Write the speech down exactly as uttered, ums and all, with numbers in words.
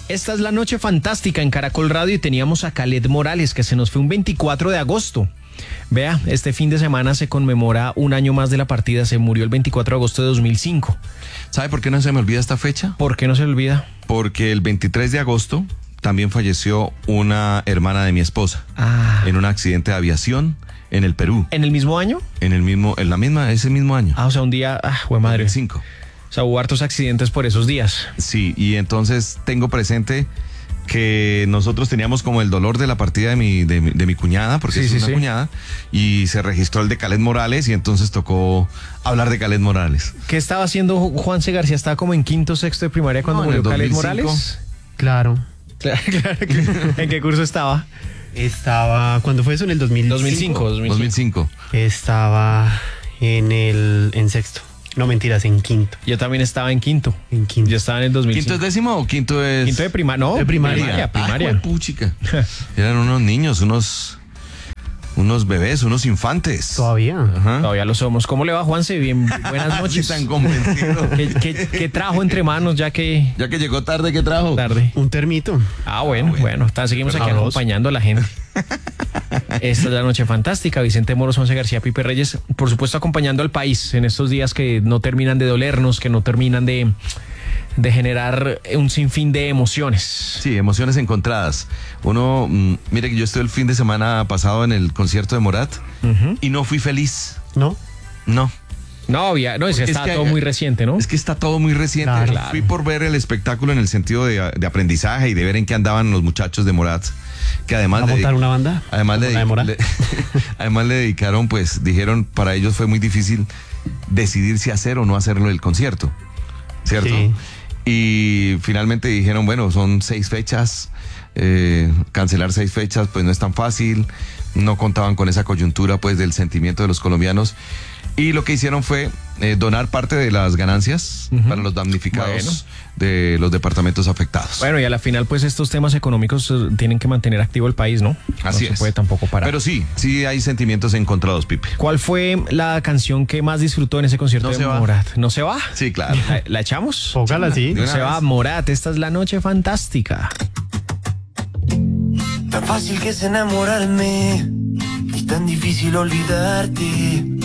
Esta es la noche fantástica en Caracol Radio y teníamos a Khaled Morales, que se nos fue un veinticuatro de agosto. Vea, este fin de semana se conmemora un año más de la partida, se murió el veinticuatro de agosto de dos mil cinco. ¿Sabe por qué no se me olvida esta fecha? ¿Por qué no se le olvida? Porque el veintitrés de agosto también falleció una hermana de mi esposa Ah. en un accidente de aviación en el Perú. ¿En el mismo año? En el mismo, en la misma, ese mismo año. Ah, o sea, un día, ah, güey madre. Cinco. O sea, hubo hartos accidentes por esos días. Sí, y entonces tengo presente que nosotros teníamos como el dolor de la partida de mi, de mi, de mi cuñada, porque Sí, es sí, una sí. cuñada, y se registró el de Khaled Morales y entonces tocó hablar de Khaled Morales. ¿Qué estaba haciendo Juanse García? ¿Estaba como en quinto, sexto de primaria cuando No, en el murió Khaled dos mil cinco. Morales? Claro. Claro, claro. ¿En qué curso estaba? Estaba, ¿cuándo fue eso? En el dos mil cinco. dos mil cinco. dos mil cinco. Estaba en el, en sexto. No, mentiras, en quinto. Yo también estaba en quinto. En quinto. Yo estaba en el dos mil cinco. ¿Quinto es décimo o quinto es...? Quinto de primaria, no. De primaria. Primaria, primaria. Ay, puchica. Eran unos niños, unos... Unos bebés, unos infantes. Todavía. Ajá. Todavía lo somos. ¿Cómo le va, Juanse? Bien, buenas noches. Tan convencido. ¿Qué, qué, qué trajo entre manos ya que Ya que llegó tarde, ¿qué trajo? tarde? Un termito. Ah, bueno, bueno. Está, seguimos aquí Arroz. acompañando a la gente. Esta es la noche fantástica. Vicente Moros, Juanse García, Pipe Reyes, por supuesto acompañando al país en estos días que no terminan de dolernos, que no terminan de, de generar un sinfín de emociones. Sí, emociones encontradas. Uno, mm, mire que yo estuve el fin de semana pasado en el concierto de Morat Ujú. y no fui feliz. ¿No? No. No, había, no, es que Es está que- todo muy reciente, ¿no? Es que está todo muy reciente. Claro. Yo Fui por ver el espectáculo en el sentido de, de aprendizaje y de ver en qué andaban los muchachos de Morat. Que además ¿Va a le montar dedi- una banda? Además le, ¿Como la de Morat? le- además le dedicaron, pues, dijeron, para ellos fue muy difícil decidir si hacer o no hacerlo el concierto, ¿cierto? Sí. Y finalmente dijeron, bueno, son seis fechas, eh, cancelar seis fechas, pues no es tan fácil, no contaban con esa coyuntura, pues, del sentimiento de los colombianos. Y lo que hicieron fue eh, donar parte de las ganancias Ujú. para los damnificados Bueno. de los departamentos afectados. Bueno, y a la final, pues estos temas económicos eh, tienen que mantener activo el país, ¿no? Así no se es. puede tampoco parar. Pero sí, sí hay sentimientos encontrados, Pipe. ¿Cuál fue la canción que más disfrutó en ese concierto No de se va. Morat? ¿No se va? Sí, claro. ¿La, la echamos? Póngala así. De No una se vez. va, Morat. Esta es la noche fantástica. Tan fácil que es enamorarme y tan difícil olvidarte.